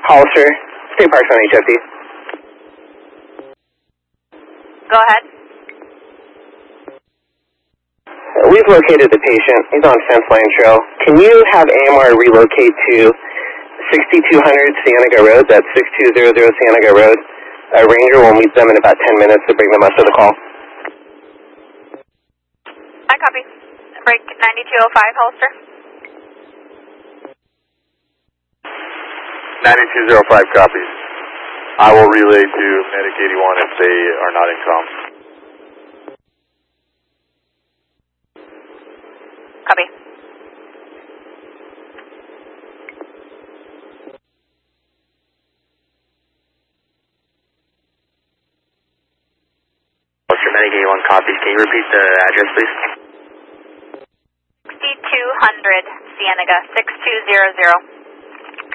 Hollister, State Parks on HFD. Go ahead. We've located the patient. He's on Fence Line Trail. Can you have AMR relocate to 6200 Cienega Road? That's 6200 Cienega Road. A ranger will meet them in about 10 minutes to bring them up to the call. I copy. Break 9205, Hollister. 9205 copies. I will relay to Medic 81 if they are not in comm. Copy. Medic 81 copies. Can you repeat the address, please? 6200 Cienega, 6200.